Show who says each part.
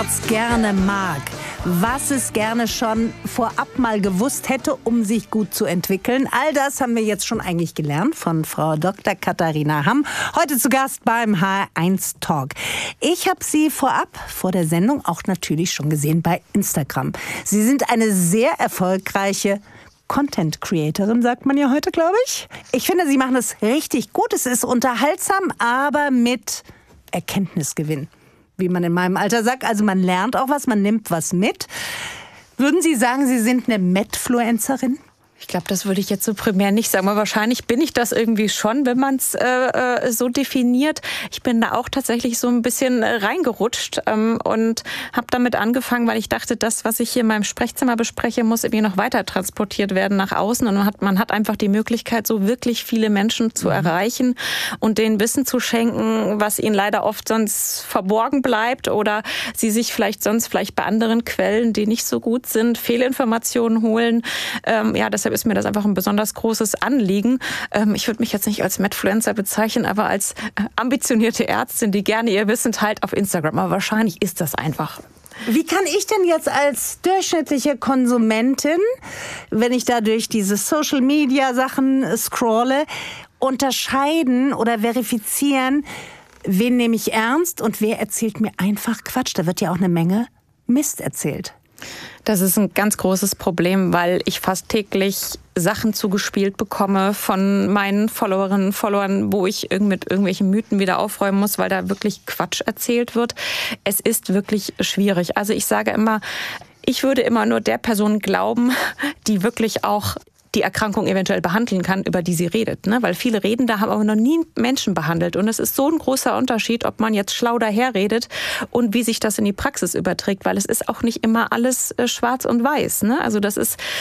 Speaker 1: Gerne mag, was es gerne schon vorab mal gewusst hätte, um sich gut zu entwickeln. All das haben wir jetzt schon eigentlich gelernt von Frau Dr. Katharina Hamm. Heute zu Gast beim HR1 Talk. Ich habe Sie vorab vor der Sendung auch natürlich schon gesehen bei Instagram. Sie sind eine sehr erfolgreiche Content-Creatorin, sagt man ja heute, glaube ich. Ich finde, Sie machen das richtig gut. Es ist unterhaltsam, aber mit Erkenntnisgewinn, wie man in meinem Alter sagt. Also man lernt auch was, man nimmt was mit. Würden Sie sagen, Sie sind eine Medfluencerin?
Speaker 2: Ich glaube, das würde ich jetzt so primär nicht sagen, aber wahrscheinlich bin ich das irgendwie schon, wenn man es so definiert. Ich bin da auch tatsächlich so ein bisschen reingerutscht und habe damit angefangen, weil ich dachte, das, was ich hier in meinem Sprechzimmer bespreche, muss irgendwie noch weiter transportiert werden nach außen. Und man hat einfach die Möglichkeit, so wirklich viele Menschen zu erreichen und denen Wissen zu schenken, was ihnen leider oft sonst verborgen bleibt oder sie sich vielleicht bei anderen Quellen, die nicht so gut sind, Fehlinformationen holen. Deshalb ist mir das einfach ein besonders großes Anliegen. Ich würde mich jetzt nicht als Medfluencer bezeichnen, aber als ambitionierte Ärztin, die gerne ihr Wissen teilt auf Instagram. Aber wahrscheinlich ist das einfach.
Speaker 1: Wie kann ich denn jetzt als durchschnittliche Konsumentin, wenn ich da durch diese Social-Media-Sachen scrolle, unterscheiden oder verifizieren, wen nehme ich ernst und wer erzählt mir einfach Quatsch? Da wird ja auch eine Menge Mist erzählt.
Speaker 2: Das ist ein ganz großes Problem, weil ich fast täglich Sachen zugespielt bekomme von meinen Followerinnen und Followern, wo ich mit irgendwelchen Mythen wieder aufräumen muss, weil da wirklich Quatsch erzählt wird. Es ist wirklich schwierig. Also ich sage immer, ich würde immer nur der Person glauben, die wirklich auch die Erkrankung eventuell behandeln kann, über die sie redet. Ne? Weil viele reden, da haben aber noch nie Menschen behandelt. Und es ist so ein großer Unterschied, ob man jetzt schlau daherredet und wie sich das in die Praxis überträgt. Weil es ist auch nicht immer alles schwarz und weiß. Ne? Also das ist